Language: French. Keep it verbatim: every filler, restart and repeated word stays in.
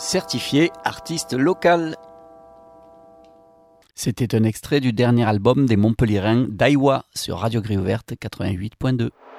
certifié artiste local. C'était un extrait du dernier album des Montpelliérains Daiwa sur Radio Gris Ouverte quatre-vingt-huit point deux.